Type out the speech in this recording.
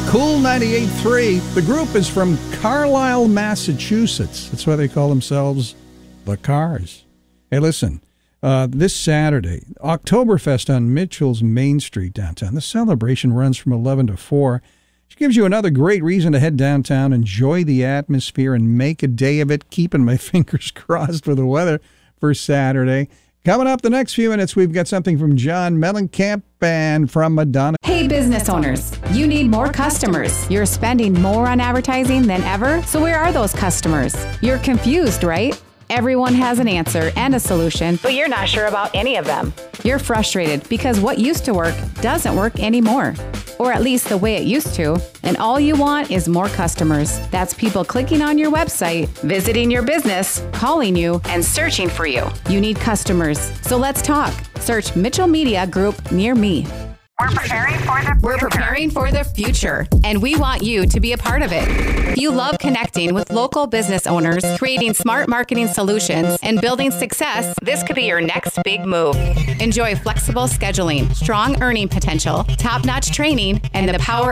Cool 98.3. The group is from Carlisle, Massachusetts. That's why they call themselves the Cars. Hey, listen, this Saturday, Oktoberfest on Mitchell's Main Street downtown. The celebration runs from 11 to 4. Which gives you another great reason to head downtown, enjoy the atmosphere, and make a day of it, keeping my fingers crossed for the weather for Saturday. Coming up the next few minutes, we've got something from John Mellencamp and from Madonna. Hey, business owners, you need more customers. You're spending more on advertising than ever, so where are those customers? You're confused, right? Everyone has an answer and a solution, but you're not sure about any of them. You're frustrated because what used to work doesn't work anymore, or at least the way it used to, and all you want is more customers. That's people clicking on your website, visiting your business, calling you, and searching for you. You need customers, so let's talk. Search Mitchell Media Group near me. We're preparing for the future, and we want you to be a part of it. If you love connecting with local business owners, creating smart marketing solutions, and building success, this could be your next big move. Enjoy flexible scheduling, strong earning potential, top-notch training, and the power